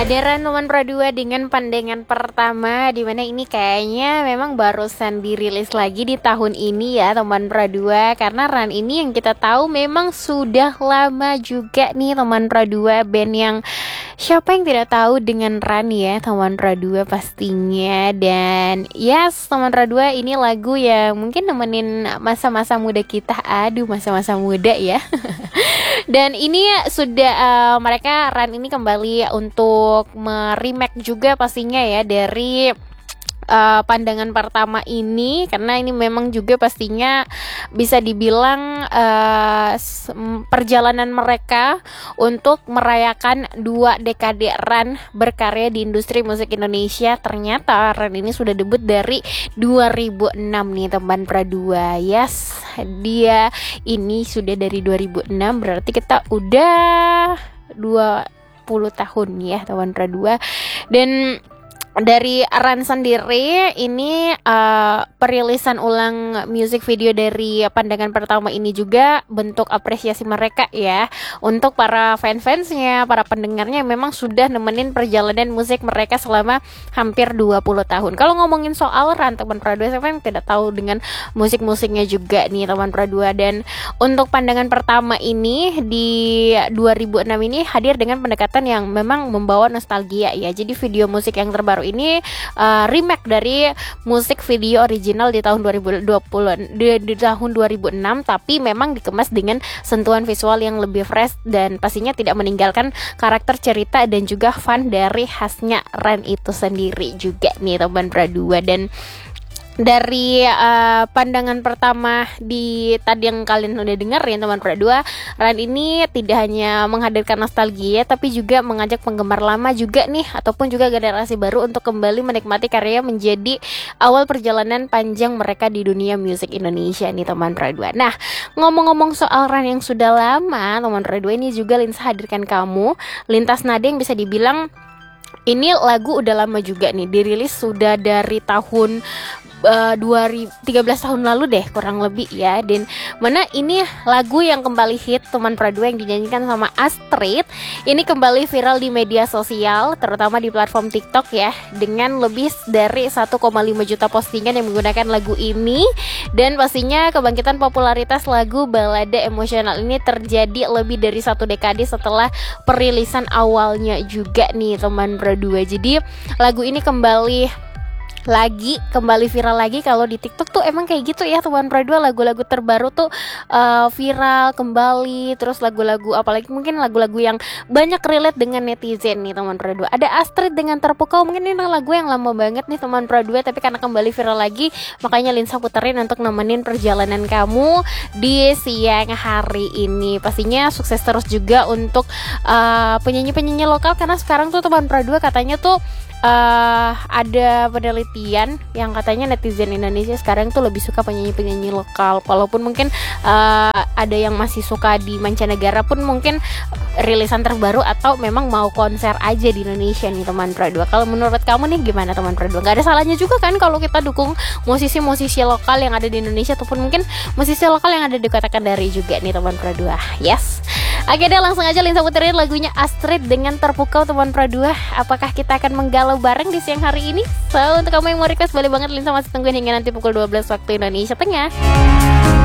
Ada Ranoman Pradua dengan pandangan pertama, dimana ini kayaknya memang barusan dirilis lagi di tahun ini ya teman Pradua. Karena Ran ini yang kita tahu memang sudah lama juga nih teman Pradua, band yang siapa yang tidak tahu dengan Ran ya teman Pradua pastinya. Dan yes teman Pradua, ini lagu yang mungkin nemenin masa-masa muda kita. Aduh, masa-masa muda ya. Dan ini sudah mereka Ran ini kembali untuk meremake juga pastinya ya dari pandangan pertama ini, karena ini memang juga pastinya bisa dibilang perjalanan mereka untuk merayakan 2 dekade Ran berkarya di industri musik Indonesia. Ternyata Ran ini sudah debut dari 2006 nih teman Pradua. Yes, dia ini sudah dari 2006, berarti kita udah 20 tahun ya teman Pradua. Dan dari Ran sendiri ini perilisan ulang music video dari pandangan pertama ini juga bentuk apresiasi mereka ya untuk para fans-fansnya, para pendengarnya yang memang sudah nemenin perjalanan musik mereka selama hampir 20 tahun. Kalau ngomongin soal Ran teman Pradua, siapa yang tidak tahu dengan musik-musiknya juga nih teman Pradua. Dan untuk pandangan pertama ini di 2006 ini hadir dengan pendekatan yang memang membawa nostalgia ya. Jadi video musik yang terbaru ini remake dari musik video original di tahun 2020 di tahun 2006, tapi memang dikemas dengan sentuhan visual yang lebih fresh dan pastinya tidak meninggalkan karakter cerita dan juga fun dari khasnya Ran itu sendiri juga nih teman Pradua. Dan dari pandangan pertama di tadi yang kalian udah dengerin teman Pradua, Ran ini tidak hanya menghadirkan nostalgia tapi juga mengajak penggemar lama juga nih ataupun juga generasi baru untuk kembali menikmati karya menjadi awal perjalanan panjang mereka di dunia musik Indonesia nih teman Pradua. Nah, ngomong-ngomong soal Ran yang sudah lama teman Pradua, ini juga Linsa hadirkan kamu lintas nada yang bisa dibilang ini lagu udah lama juga nih, dirilis sudah dari tahun 13 tahun lalu deh kurang lebih ya. Dan mana ini lagu yang kembali hit teman Pradua yang dinyanyikan sama Astrid ini kembali viral di media sosial, terutama di platform TikTok ya, dengan lebih dari 1,5 juta postingan yang menggunakan lagu ini. Dan pastinya kebangkitan popularitas lagu balada emosional ini terjadi lebih dari 1 dekade setelah perilisan awalnya juga nih teman Pradua. Jadi lagu ini kembali viral lagi. Kalau di TikTok tuh emang kayak gitu ya teman Pradua, lagu-lagu terbaru tuh viral kembali. Terus lagu-lagu apalagi mungkin lagu-lagu yang banyak relate dengan netizen nih teman Pradua. Ada Astrid dengan Terpukau, mungkin ini lagu yang lama banget nih teman Pradua, tapi karena kembali viral lagi makanya Linsa puterin untuk nemenin perjalanan kamu di siang hari ini. Pastinya sukses terus juga untuk penyanyi-penyanyi lokal, karena sekarang tuh teman Pradua katanya tuh ada penelitian yang katanya netizen Indonesia sekarang tuh lebih suka penyanyi-penyanyi lokal, walaupun mungkin ada yang masih suka di mancanegara pun mungkin rilisan terbaru atau memang mau konser aja di Indonesia nih teman Pradua. Kalau menurut kamu nih gimana teman Pradua? Gak ada salahnya juga kan kalau kita dukung musisi-musisi lokal yang ada di Indonesia ataupun mungkin musisi lokal yang ada di Kota Kendari juga nih teman Pradua. Yes. Oke deh, langsung aja Linsa puterin lagunya Astrid dengan Terpukau teman Pradua. Apakah kita akan menggalau bareng di siang hari ini? So, untuk kamu yang mau request boleh banget, Linsa masih tungguin hingga nanti pukul 12 waktu Indonesia Tengah.